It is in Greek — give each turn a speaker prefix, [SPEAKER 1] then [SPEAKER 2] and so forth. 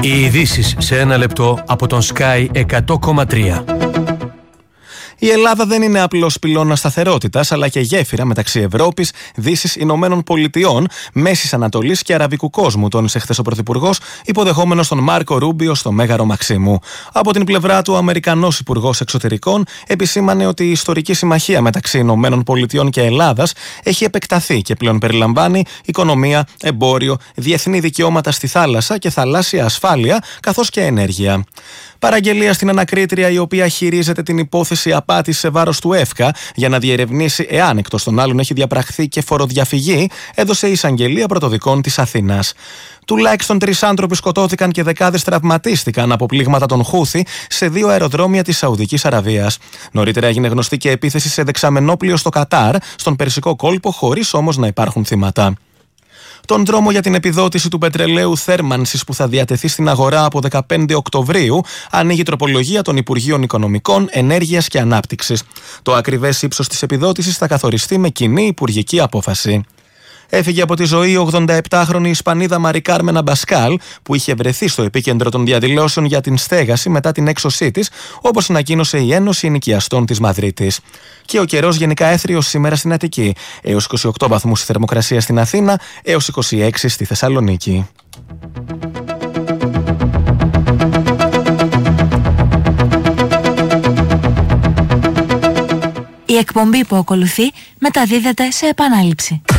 [SPEAKER 1] Οι ειδήσεις σε ένα λεπτό από τον Sky 100,3.
[SPEAKER 2] Η Ελλάδα δεν είναι απλώς πυλώνας σταθερότητας, αλλά και γέφυρα μεταξύ Ευρώπης, Δύσης, Ηνωμένων Πολιτειών, Μέσης Ανατολής και Αραβικού κόσμου, τόνισε χθες ο Πρωθυπουργός, υποδεχόμενος τον Μάρκο Ρούμπιο στο Μέγαρο Μαξίμου. Από την πλευρά του, ο Αμερικανός Υπουργός Εξωτερικών επισήμανε ότι η ιστορική συμμαχία μεταξύ Ηνωμένων Πολιτειών και Ελλάδας έχει επεκταθεί και πλέον περιλαμβάνει οικονομία, εμπόριο, διεθνή δικαιώματα στη θάλασσα και θαλάσσια ασφάλεια, καθώς και ενέργεια. Παραγγελία στην ανακρίτρια, η οποία χειρίζεται την υπόθεση απάτης σε βάρος του ΕΦΚΑ για να διερευνήσει εάν εκτός των άλλων έχει διαπραχθεί και φοροδιαφυγή, έδωσε η εισαγγελία πρωτοδικών της Αθήνας. Τουλάχιστον 3 άνθρωποι σκοτώθηκαν και δεκάδες τραυματίστηκαν από πλήγματα των Χούθη σε 2 αεροδρόμια της Σαουδικής Αραβίας. Νωρίτερα έγινε γνωστή και επίθεση σε δεξαμενόπλιο στο Κατάρ, στον Περσικό κόλπο, χωρίς όμως να υπάρχουν θύματα. Τον δρόμο για την επιδότηση του πετρελαίου θέρμανσης που θα διατεθεί στην αγορά από 15 Οκτωβρίου ανοίγει η τροπολογία των Υπουργείων Οικονομικών, Ενέργειας και Ανάπτυξης. Το ακριβές ύψος της επιδότησης θα καθοριστεί με κοινή υπουργική απόφαση. Έφυγε από τη ζωή η 87χρονη Ισπανίδα Μαρι Κάρμεν Αμπασκάλ, που είχε βρεθεί στο επίκεντρο των διαδηλώσεων για την στέγαση μετά την έξωσή της, όπως ανακοίνωσε η Ένωση Ενοικιαστών της Μαδρίτης. Και ο καιρός γενικά έθριος σήμερα στην Αττική. Έως 28 βαθμούς η θερμοκρασία στην Αθήνα, έως 26 στη Θεσσαλονίκη.
[SPEAKER 3] Η εκπομπή που ακολουθεί μεταδίδεται σε επανάληψη.